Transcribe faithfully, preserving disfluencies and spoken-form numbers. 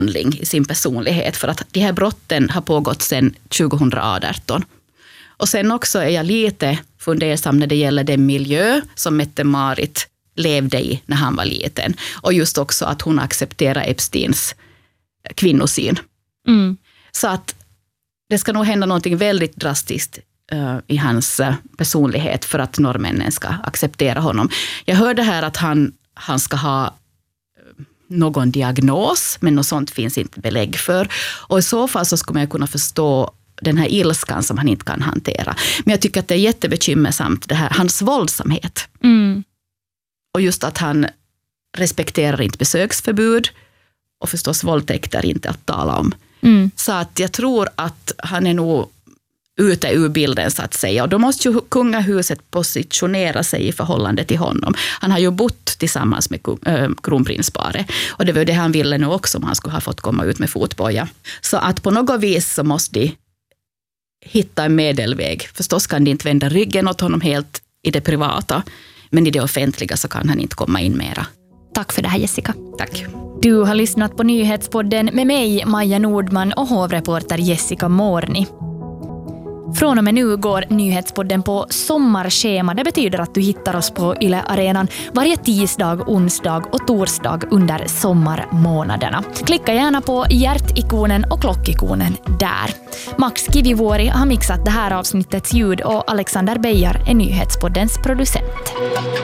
i sin personlighet, för att de här brotten har pågått sedan tjugoarton. Och sen också är jag lite fundersam när det gäller den miljö som Mette-Marit levde i när han var liten. Och just också att hon accepterar Epsteins kvinnosyn. Mm. Så att det ska nog hända någonting väldigt drastiskt uh, i hans uh, personlighet för att norrmännen ska acceptera honom. Jag hörde här att han, han ska ha uh, någon diagnos, men något sånt finns inte belägg för. Och i så fall så skulle man kunna förstå den här ilskan som han inte kan hantera. Men jag tycker att det är jättebekymmersamt, det här, hans våldsamhet. Mm. Och just att han respekterar inte besöksförbud och förstås våldtäkter inte att tala om. Mm. Så att jag tror att han är nog ute ur bilden så att säga. Och då måste ju kungahuset positionera sig i förhållande till honom. Han har ju bott tillsammans med äh, kronprinsparet. Och det var det han ville nu också, om han skulle ha fått komma ut med fotboja. Så att på något vis så måste de hitta en medelväg. Förstås kan de inte vända ryggen åt honom helt i det privata. Men i det offentliga så kan han inte komma in mera. Tack för det här, Jessica. Tack. Du har lyssnat på Nyhetspodden med mig, Maja Nordman, och hovreporter Jessica Morni. Från och med nu går Nyhetspodden på sommarschema. Det betyder att du hittar oss på Yle Arenan varje tisdag, onsdag och torsdag under sommarmånaderna. Klicka gärna på hjärtikonen och klockikonen där. Max Kivivuori har mixat det här avsnittets ljud och Alexander Beijar är Nyhetspoddens producent.